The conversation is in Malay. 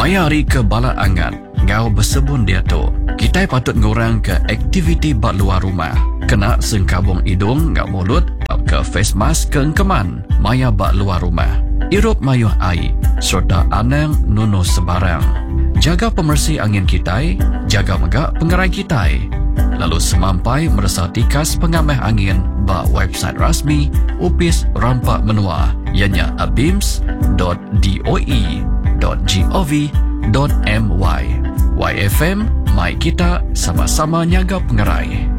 Mayari ke balak angat, ngau bersebun dia tu. Kita patut ngurang ke aktiviti bak luar rumah. Kena sengkabung hidung ngau mulut, ke face mask ke engkeman. Maya bak luar rumah. Irup mayuh air, serta anang nunuh sebarang. Jaga pemersih angin kita, jaga megak pengerai kita. Lalu semampai merasa tikas pengamah angin bak website rasmi Upis Rampak Menua, ianya abims.doe.gov.my. YFM, mai kita sama-sama nyaga pengerai.